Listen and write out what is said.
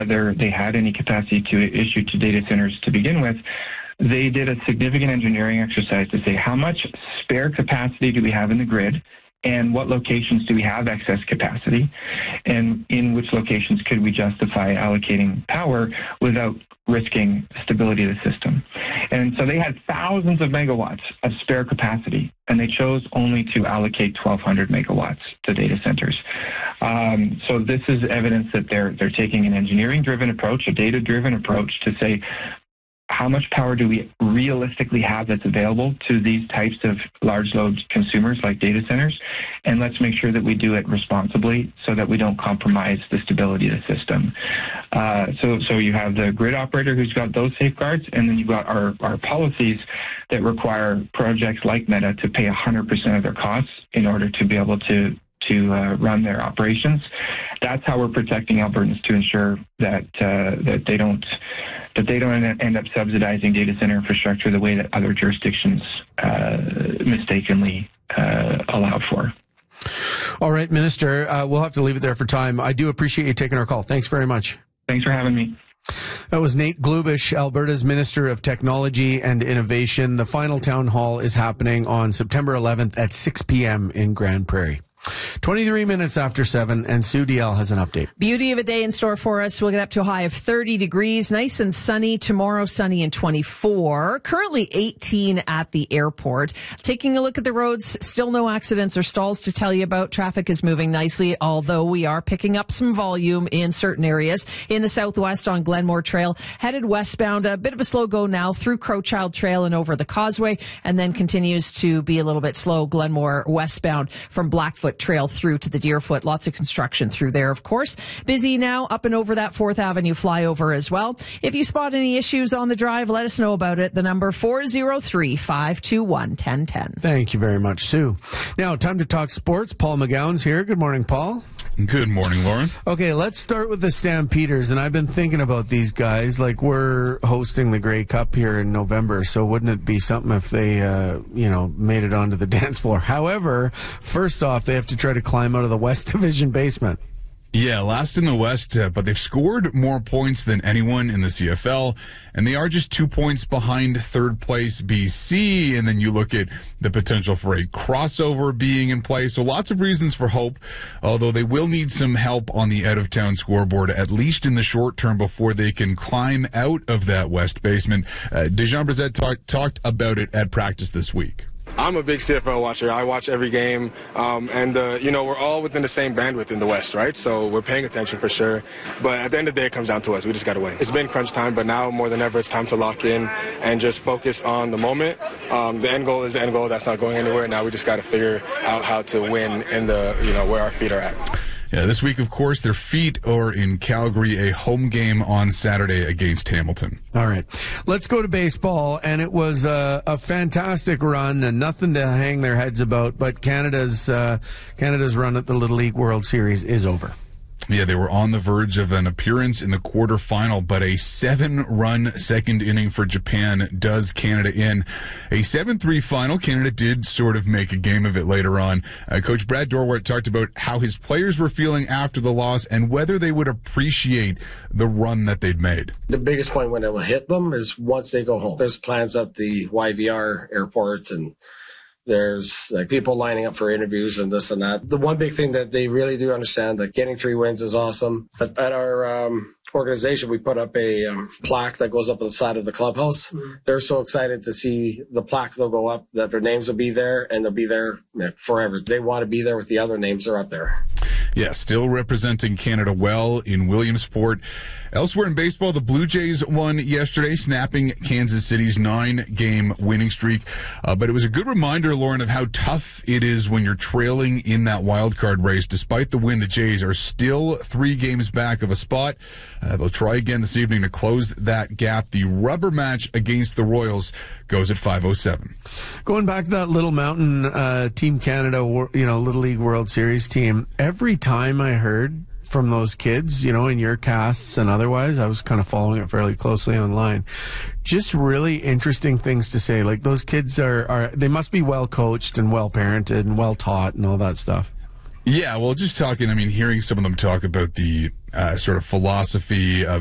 whether they had any capacity to issue to data centers to begin with, they did a significant engineering exercise to say how much spare capacity do we have in the grid and what locations do we have excess capacity, and in which locations could we justify allocating power without risking stability of the system. And so they had thousands of megawatts of spare capacity, and they chose only to allocate 1,200 megawatts to data centers. So this is evidence that they're taking an engineering-driven approach, a data-driven approach to say, how much power do we realistically have that's available to these types of large load consumers like data centers? And let's make sure that we do it responsibly so that we don't compromise the stability of the system. So you have the grid operator who's got those safeguards, and then you've got our policies that require projects like Meta to pay 100% of their costs in order to be able to run their operations. That's how we're protecting Albertans, to ensure that they don't end up subsidizing data center infrastructure the way that other jurisdictions mistakenly allow for. All right, Minister, we'll have to leave it there for time. I do appreciate you taking our call. Thanks very much. Thanks for having me. That was Nate Glubish, Alberta's Minister of Technology and Innovation. The final town hall is happening on September 11th at 6 p.m. in Grand Prairie. 23 minutes after 7, and Sue DL has an update. Beauty of a day in store for us. We'll get up to a high of 30 degrees. Nice and sunny. Tomorrow, sunny and 24. Currently 18 at the airport. Taking a look at the roads, still no accidents or stalls to tell you about. Traffic is moving nicely, although we are picking up some volume in certain areas. In the southwest on Glenmore Trail, headed westbound, a bit of a slow go now through Crowchild Trail and over the causeway, and then continues to be a little bit slow Glenmore westbound from Blackfoot Trail through to the Deerfoot. Lots of construction through there, of course. Busy now up and over that 4th Avenue flyover as well. If you spot any issues on the drive, let us know about it. The number 403-521-1010. Thank you very much, Sue. Now, time to talk sports. Paul McGowan's here. Good morning, Paul. Good morning, Lauren. Okay, let's start with the Stampeders, and I've been thinking about these guys. Like, we're hosting the Grey Cup here in November, so wouldn't it be something if they, made it onto the dance floor? However, first off, they have to try to climb out of the West Division basement. Yeah, last in the West, but they've scored more points than anyone in the CFL, and they are just 2 points behind third place BC, and then you look at the potential for a crossover being in play, so lots of reasons for hope, although they will need some help on the out-of-town scoreboard, at least in the short term, before they can climb out of that West basement. Dejan Brissett talked about it at practice this week. I'm a big CFL watcher. I watch every game, and we're all within the same bandwidth in the West, right? So we're paying attention for sure. But at the end of the day, it comes down to us. We just got to win. It's been crunch time, but now more than ever, it's time to lock in and just focus on the moment. The end goal is the end goal. That's not going anywhere. Now we just got to figure out how to win in the, where our feet are at. Yeah, this week, of course, their feet are in Calgary, a home game on Saturday against Hamilton. All right. Let's go to baseball, and it was a fantastic run and nothing to hang their heads about, but Canada's run at the Little League World Series is over. Yeah, they were on the verge of an appearance in the quarterfinal, but a 7-run second inning for Japan does Canada in. A 7-3 final. Canada did sort of make a game of it later on. Coach Brad Dorwart talked about how his players were feeling after the loss and whether they would appreciate the run that they'd made. The biggest point when it will hit them is once they go home. There's plans at the YVR airport, and there's people lining up for interviews and this and that. The one big thing that they really do understand, that getting 3 wins is awesome. At our organization, we put up a plaque that goes up on the side of the clubhouse. Mm-hmm. They're so excited to see the plaque. They'll go up, that their names will be there, and they'll be there forever. They want to be there with the other names that are up there. Yeah, still representing Canada well in Williamsport. Elsewhere in baseball, the Blue Jays won yesterday, snapping Kansas City's 9-game winning streak. But it was a good reminder, Lauren, of how tough it is when you're trailing in that wild card race. Despite the win, the Jays are still 3 games back of a spot. They'll try again this evening to close that gap. The rubber match against the Royals goes at 5:07. Going back to that Little Mountain Team Canada, Little League World Series team, every time I heard from those kids, in your casts and otherwise, I was kind of following it fairly closely online. Just really interesting things to say. Like, those kids they must be well coached and well parented and well taught and all that stuff. Yeah, well, just hearing some of them talk about the sort of philosophy of